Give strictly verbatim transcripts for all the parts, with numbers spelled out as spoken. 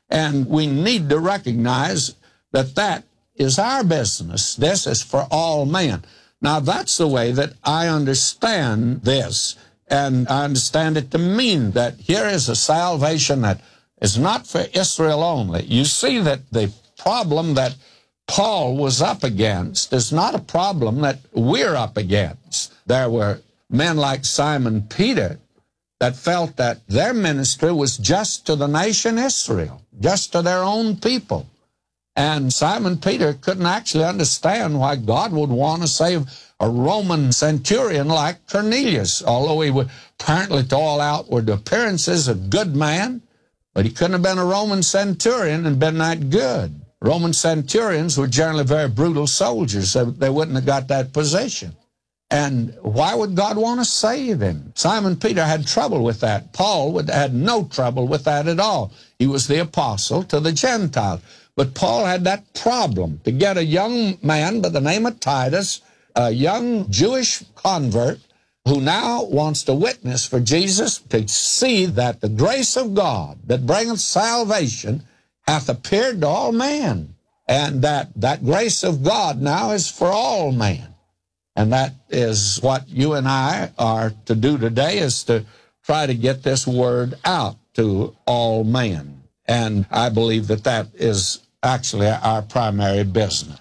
And we need to recognize that that is our business. This is for all men. Now, that's the way that I understand this, and I understand it to mean that here is a salvation that is not for Israel only. You see that the problem that Paul was up against is not a problem that we're up against. There were men like Simon Peter that felt that their ministry was just to the nation Israel, just to their own people. And Simon Peter couldn't actually understand why God would want to save a Roman centurion like Cornelius, although he was apparently to all outward appearances a good man, but he couldn't have been a Roman centurion and been that good. Roman centurions were generally very brutal soldiers, so they wouldn't have got that position. And why would God want to save him? Simon Peter had trouble with that. Paul would, had no trouble with that at all. He was the apostle to the Gentiles. But Paul had that problem to get a young man by the name of Titus, a young Jewish convert who now wants to witness for Jesus, to see that the grace of God that bringeth salvation hath appeared to all men, and that that grace of God now is for all men. And that is what you and I are to do today, is to try to get this word out to all men. And I believe that that is actually our primary business.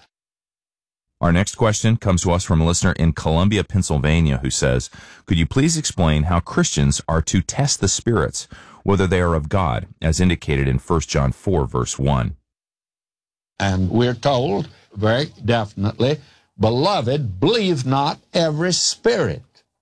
Our next question comes to us from a listener in Columbia, Pennsylvania, who says, could you please explain how Christians are to test the spirits, whether they are of God, as indicated in First John four, verse one? And we're told very definitely, beloved, believe not every spirit.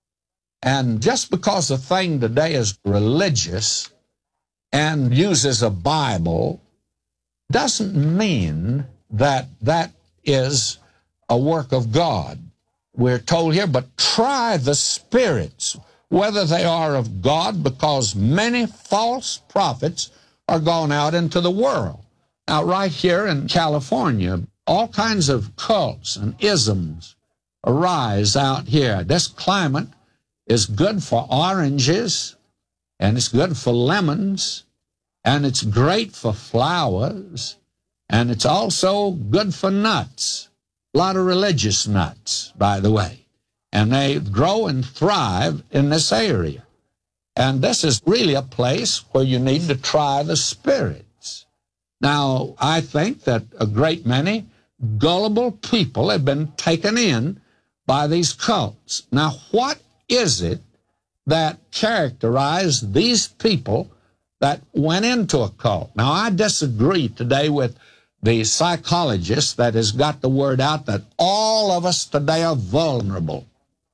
And just because a thing today is religious and uses a Bible doesn't mean that that is a work of God. We're told here, but try the spirits, whether they are of God, because many false prophets are gone out into the world. Now, right here in California, all kinds of cults and isms arise out here. This climate is good for oranges, and it's good for lemons, and it's great for flowers, and it's also good for nuts. A lot of religious nuts, by the way. And they grow and thrive in this area. And this is really a place where you need to try the spirits. Now, I think that a great many gullible people have been taken in by these cults. Now, what is it that characterized these people that went into a cult? Now, I disagree today with the psychologist that has got the word out that all of us today are vulnerable.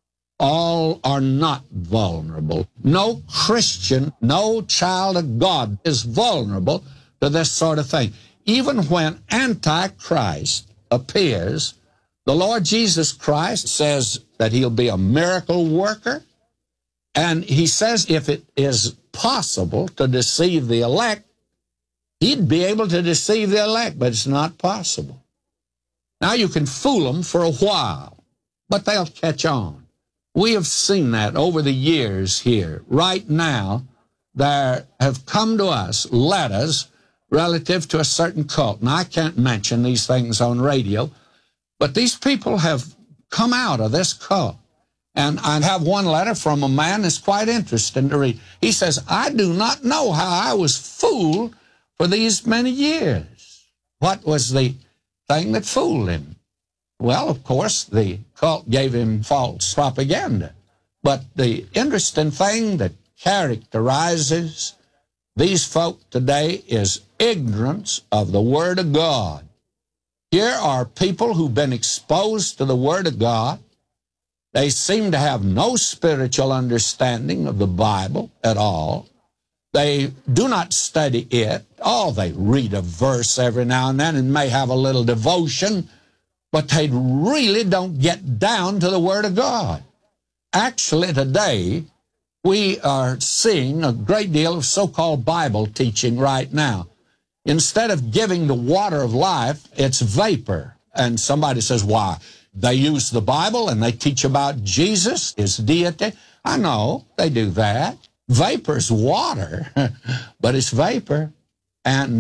All are not vulnerable. No Christian, no child of God is vulnerable to this sort of thing. Even when Antichrist appears, the Lord Jesus Christ says that he'll be a miracle worker, and he says if it is possible to deceive the elect, he'd be able to deceive the elect, but it's not possible. Now, you can fool them for a while, but they'll catch on. We have seen that over the years here. Right now, there have come to us letters relative to a certain cult. Now, I can't mention these things on radio, but these people have come out of this cult. And I have one letter from a man that's quite interesting to read. He says, I do not know how I was fooled for these many years. What was the thing that fooled him? Well, of course, the cult gave him false propaganda. But the interesting thing that characterizes these folk today is ignorance of the Word of God. Here are people who've been exposed to the Word of God. They seem to have no spiritual understanding of the Bible at all. They do not study it. Oh, they read a verse every now and then and may have a little devotion, but they really don't get down to the Word of God. Actually, today, we are seeing a great deal of so-called Bible teaching right now. Instead of giving the water of life, it's vapor. And somebody says, why? They use the Bible and they teach about Jesus, his deity. I know they do that. Vapor's water, but it's vapor. And